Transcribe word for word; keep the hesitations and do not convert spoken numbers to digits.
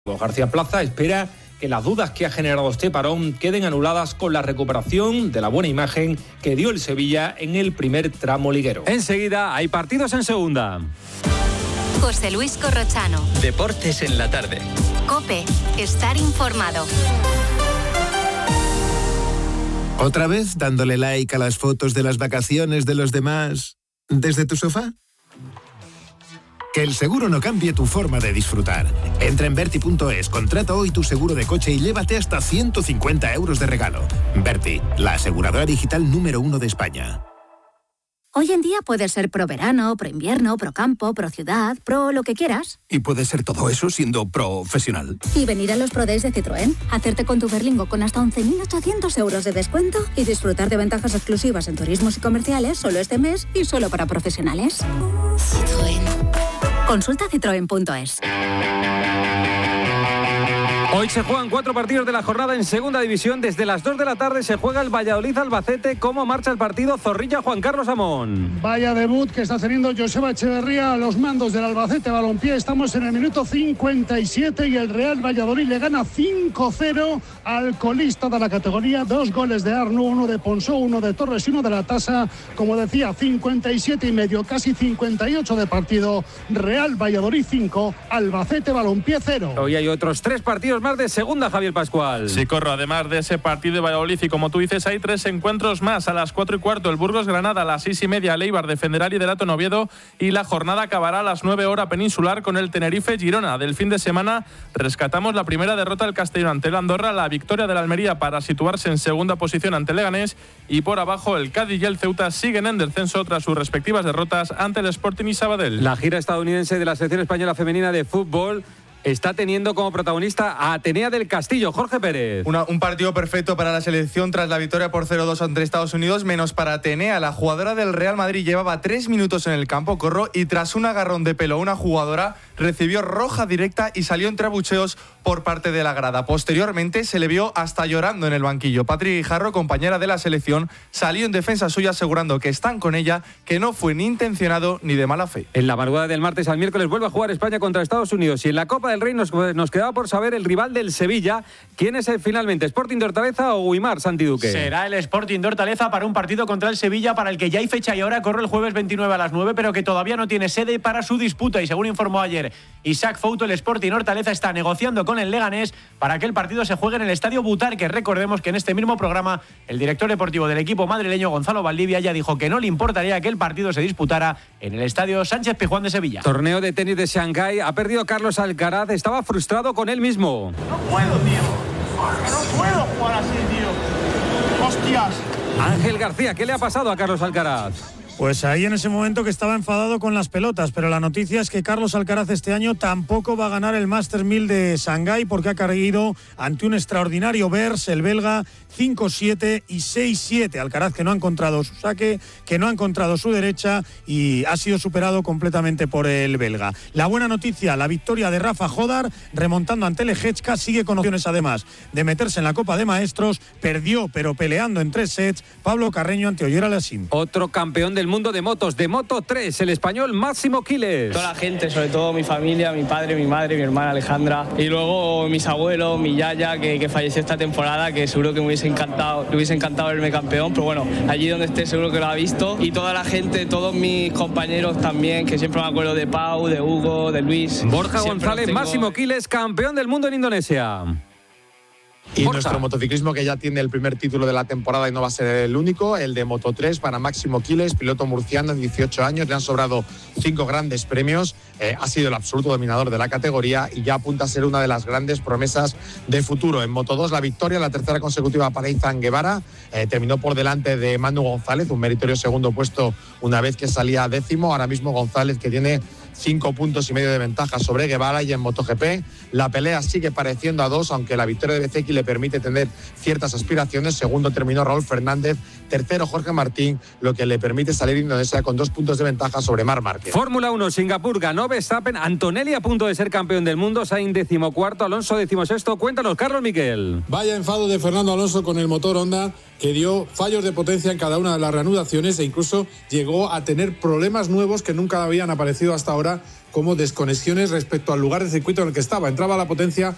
García Plaza espera que las dudas que ha generado este parón queden anuladas con la recuperación de la buena imagen que dio el Sevilla en el primer tramo liguero. Enseguida hay partidos en segunda. José Luis Corrochano. Deportes en la tarde. COPE. Estar informado. ¿Otra vez dándole like a las fotos de las vacaciones de los demás desde tu sofá? Que el seguro no cambie tu forma de disfrutar. Entra en Verti punto es, contrata hoy tu seguro de coche y llévate hasta ciento cincuenta euros de regalo. Verti, la aseguradora digital número uno de España. Hoy en día puedes ser pro verano, pro invierno, pro campo, pro ciudad, pro lo que quieras. Y puedes ser todo eso siendo profesional. Y venir a los Pro Days de Citroën, hacerte con tu Berlingo con hasta once mil ochocientos euros de descuento y disfrutar de ventajas exclusivas en turismos y comerciales solo este mes y solo para profesionales. Citroën. Consulta citroen punto es. Hoy se juegan cuatro partidos de la jornada en segunda división. Desde las dos de la tarde se juega el Valladolid-Albacete. ¿Cómo marcha el partido? Zorrilla, Juan Carlos Amón. Vaya debut que está teniendo Joseba Echeverría a los mandos del Albacete Balompié. Estamos en el minuto cincuenta y siete y el Real Valladolid le gana cinco cero al colista de la categoría. Dos goles de Arnu, uno de Ponsó, uno de Torres y uno de la Tasa. Como decía, cincuenta y siete y medio, casi cincuenta y ocho de partido. Real Valladolid cinco, Albacete Balompié cero. Hoy hay otros tres partidos más de segunda, Javier Pascual. Sí, Corro, además de ese partido de Valladolid, y como tú dices, hay tres encuentros más. A las cuatro y cuarto, el Burgos-Granada, a las seis y media, el Eibar defenderá liderato en Oviedo, y la jornada acabará a las nueve hora peninsular con el Tenerife-Girona. Del fin de semana rescatamos la primera derrota del Castellón ante el Andorra, la victoria de la Almería para situarse en segunda posición ante el Leganés, y por abajo el Cádiz y el Ceuta siguen en descenso tras sus respectivas derrotas ante el Sporting y Sabadell. La gira estadounidense de la selección española femenina de fútbol está teniendo como protagonista a Atenea del Castillo. Jorge Pérez. Una, un partido perfecto para la selección tras la victoria por cero dos ante Estados Unidos, menos para Atenea. La jugadora del Real Madrid llevaba tres minutos en el campo, Corro, y tras un agarrón de pelo una jugadora recibió roja directa y salió entre abucheos por parte de la grada. Posteriormente se le vio hasta llorando en el banquillo. Patri Guijarro, compañera de la selección, salió en defensa suya asegurando que están con ella, que no fue ni intencionado ni de mala fe. En la madrugada del martes al miércoles vuelve a jugar España contra Estados Unidos, y en la Copa del Rey nos, nos quedaba por saber el rival del Sevilla. ¿Quién es el finalmente? ¿Sporting de Hortaleza o Guimar, Santi Duque? Será el Sporting de Hortaleza para un partido contra el Sevilla, para el que ya hay fecha y ahora corre el jueves veintinueve a las nueve, pero que todavía no tiene sede para su disputa. Y según informó ayer Isaac Fouto, el Sporting Hortaleza está negociando con el Leganés para que el partido se juegue en el Estadio Butar, que recordemos que en este mismo programa el director deportivo del equipo madrileño, Gonzalo Valdivia, ya dijo que no le importaría que el partido se disputara en el Estadio Sánchez Pizjuán de Sevilla. Torneo de tenis de Shanghái. Ha perdido Carlos Alcaraz. Estaba frustrado con él mismo. No puedo, tío. No puedo jugar así, tío. Hostias. Ángel García, ¿qué le ha pasado a Carlos Alcaraz? Pues ahí en ese momento que estaba enfadado con las pelotas, pero la noticia es que Carlos Alcaraz este año tampoco va a ganar el Masters mil de Shanghái, porque ha caído ante un extraordinario Bers, el belga, cinco siete y seis siete. Alcaraz, que no ha encontrado su saque, que no ha encontrado su derecha y ha sido superado completamente por el belga. La buena noticia, la victoria de Rafa Jodar remontando ante Leječka, sigue con opciones además de meterse en la Copa de Maestros. Perdió, pero peleando en tres sets, Pablo Carreño ante Oyer Alassim. Otro campeón del mundo de motos, de Moto tres, el español Máximo Quiles. Toda la gente, sobre todo mi familia, mi padre, mi madre, mi hermana Alejandra, y luego mis abuelos, mi yaya, que, que falleció esta temporada, que seguro que me hubiese encantado, le hubiese encantado verme campeón, pero bueno, allí donde esté seguro que lo ha visto, y toda la gente, todos mis compañeros también, que siempre me acuerdo de Pau, de Hugo, de Luis. Borja González, tengo... Máximo Quiles, campeón del mundo en Indonesia. Y Borja. Nuestro motociclismo, que ya tiene el primer título de la temporada y no va a ser el único, el de Moto tres para Máximo Quiles, piloto murciano de dieciocho años, le han sobrado cinco grandes premios, eh, ha sido el absoluto dominador de la categoría y ya apunta a ser una de las grandes promesas de futuro. En Moto dos la victoria, la tercera consecutiva para Izan Guevara, eh, terminó por delante de Manu González, un meritorio segundo puesto una vez que salía décimo. Ahora mismo González, que tiene cinco puntos y medio de ventaja sobre Guevara. Y en MotoGP la pelea sigue pareciendo a dos, aunque la victoria de Bezzecchi le permite tener ciertas aspiraciones. Segundo terminó Raúl Fernández, tercero Jorge Martín, lo que le permite salir Indonesia con dos puntos de ventaja sobre Marc Márquez. Fórmula uno, Singapur, ganó Verstappen, Antonelli a punto de ser campeón del mundo, Sainz decimocuarto, Alonso decimosexto. Cuéntanos, Carlos Miquel. Vaya enfado de Fernando Alonso con el motor Honda, que dio fallos de potencia en cada una de las reanudaciones e incluso llegó a tener problemas nuevos que nunca habían aparecido hasta ahora, como desconexiones respecto al lugar de circuito en el que estaba. Entraba la potencia